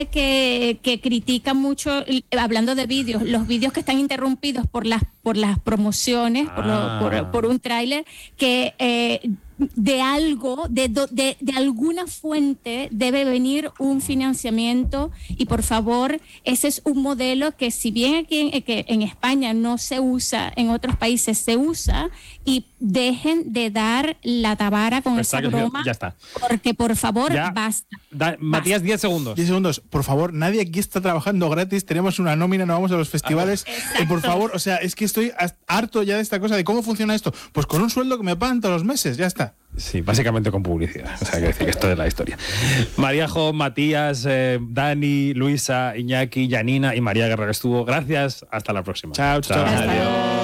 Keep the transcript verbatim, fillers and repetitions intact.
que, que critica mucho, hablando de vídeos, los vídeos que están interrumpidos por las por las promociones, ah. por, lo, por, por un tráiler, que eh, de algo, de, de, de alguna fuente debe venir un financiamiento, y por favor, ese es un modelo que si bien aquí en, que en España no se usa, en otros países se usa, y dejen de dar la tabara con esa broma, ya está. Porque por favor, ya. basta. Da, Matías, diez segundos. diez segundos, por favor, nadie aquí está trabajando gratis, tenemos una nómina, no vamos a los festivales. Eh, por favor, o sea, es que estoy harto ya de esta cosa, de cómo funciona esto. Pues con un sueldo que me pagan todos los meses, ya está. Sí, básicamente con publicidad. O sea, que decir que esto es la historia. Maríajo, Matías, eh, Dani, Luisa, Iñaki, Janina y María Guerrero estuvo. Gracias, hasta la próxima. Chao, chao. chao. Adiós.